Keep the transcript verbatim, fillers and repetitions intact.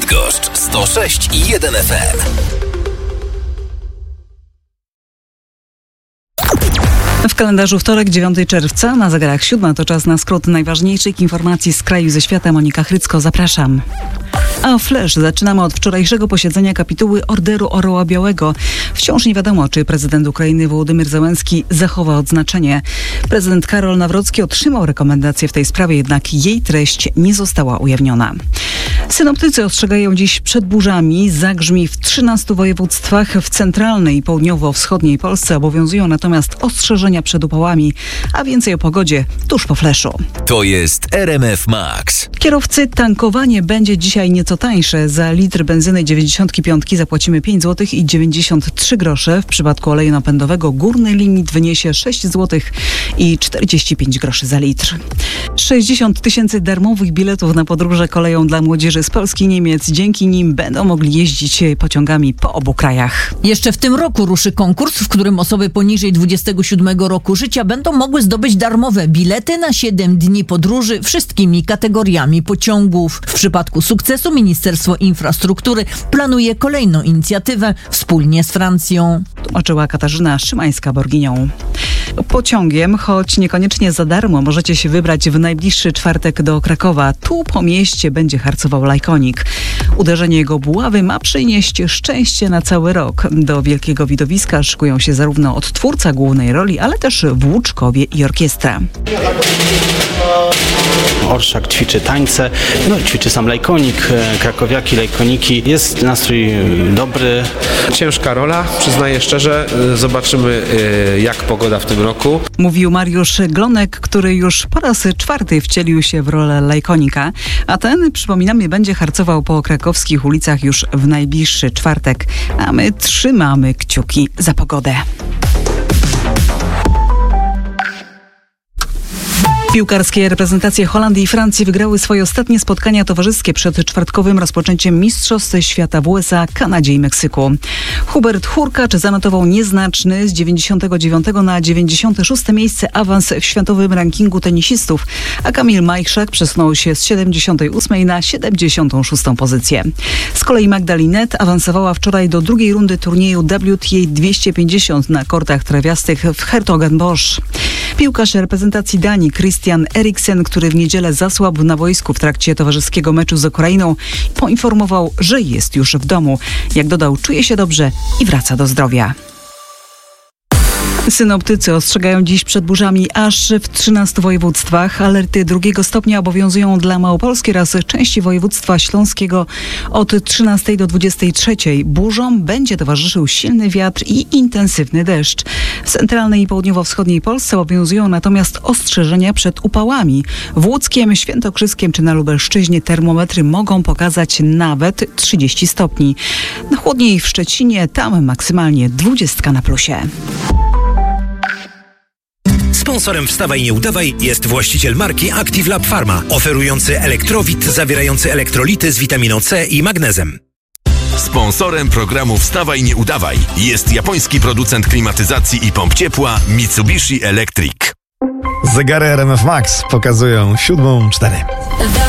Bydgoszcz sto sześć i jeden F M. W kalendarzu wtorek, dziewiątego czerwca, na zegarach siódma, to czas na skrót najważniejszych informacji z kraju i ze świata. Monika Chrycko, zapraszam. A Flash zaczynamy od wczorajszego posiedzenia kapituły Orderu Orła Białego. Wciąż nie wiadomo, czy prezydent Ukrainy Wołodymyr Zełenski zachowa odznaczenie. Prezydent Karol Nawrocki otrzymał rekomendację w tej sprawie, jednak jej treść nie została ujawniona. Synoptycy ostrzegają dziś przed burzami. Zagrzmi w trzynastu województwach. W centralnej i południowo-wschodniej Polsce obowiązują natomiast ostrzeżenia przed upałami. A więcej o pogodzie tuż po Flashu. To jest R M F Max. Kierowcy, tankowanie będzie dzisiaj nieco tańsze. Za litr benzyny dziewięćdziesiąt pięć zapłacimy pięć złotych i dziewięćdziesiąt trzy grosze. W przypadku oleju napędowego górny limit wyniesie sześć złotych i czterdzieści pięć groszy za litr. sześćdziesiąt tysięcy darmowych biletów na podróże koleją dla młodzieży z Polski i Niemiec. Dzięki nim będą mogli jeździć pociągami po obu krajach. Jeszcze w tym roku ruszy konkurs, w którym osoby poniżej dwudziestego siódmego roku życia będą mogły zdobyć darmowe bilety na siedem dni podróży wszystkimi kategoriami pociągów. W przypadku sukcesu Ministerstwo Infrastruktury planuje kolejną inicjatywę wspólnie z Francją. Tłumaczyła Katarzyna Szymańska-Borginią. Pociągiem, choć niekoniecznie za darmo, możecie się wybrać w najbliższy czwartek do Krakowa. Tu po mieście będzie harcował lajkonik. Uderzenie jego buławy ma przynieść szczęście na cały rok. Do wielkiego widowiska szykują się zarówno odtwórca głównej roli, ale też włóczkowie i orkiestra. Orszak ćwiczy tańce, no ćwiczy sam lajkonik, krakowiaki, lajkoniki. Jest nastrój dobry. Ciężka rola, przyznaję szczerze. Zobaczymy, jak pogoda w tym roku. Mówił Mariusz Glonek, który już po raz czwarty wcielił się w rolę lajkonika, a ten, przypominamy, będzie harcował po krakowskich ulicach już w najbliższy czwartek, a my trzymamy kciuki za pogodę. Piłkarskie reprezentacje Holandii i Francji wygrały swoje ostatnie spotkania towarzyskie przed czwartkowym rozpoczęciem Mistrzostw Świata w U S A, Kanadzie i Meksyku. Hubert Hurkacz zanotował nieznaczny z dziewięćdziesiątego dziewiątego na dziewięćdziesiąte szóste miejsce awans w światowym rankingu tenisistów, a Kamil Majchrzak przesunął się z siedemdziesiątej ósmej na siedemdziesiątą szóstą pozycję. Z kolei Magda Linette awansowała wczoraj do drugiej rundy turnieju W T A dwieście pięćdziesiąt na kortach trawiastych w Hertogenbosch. Piłkarz reprezentacji Danii Christian Eriksen, który w niedzielę zasłabł na boisku w trakcie towarzyskiego meczu z Ukrainą, poinformował, że jest już w domu. Jak dodał, czuje się dobrze i wraca do zdrowia. Synoptycy ostrzegają dziś przed burzami aż w trzynastu województwach. Alerty drugiego stopnia obowiązują dla Małopolski oraz części województwa śląskiego od trzynastej do dwudziestej trzeciej. Burzom będzie towarzyszył silny wiatr i intensywny deszcz. W centralnej i południowo-wschodniej Polsce obowiązują natomiast ostrzeżenia przed upałami. W Łódzkiem, Świętokrzyskiem czy na Lubelszczyźnie termometry mogą pokazać nawet trzydzieści stopni. Na chłodniej w Szczecinie, tam maksymalnie dwadzieścia na plusie. Sponsorem Wstawaj Nie Udawaj jest właściciel marki Active Lab Pharma, oferujący elektrowit zawierający elektrolity z witaminą C i magnezem. Sponsorem programu Wstawaj Nie Udawaj jest japoński producent klimatyzacji i pomp ciepła Mitsubishi Electric. Zegary R M F Max pokazują siódmą cztery.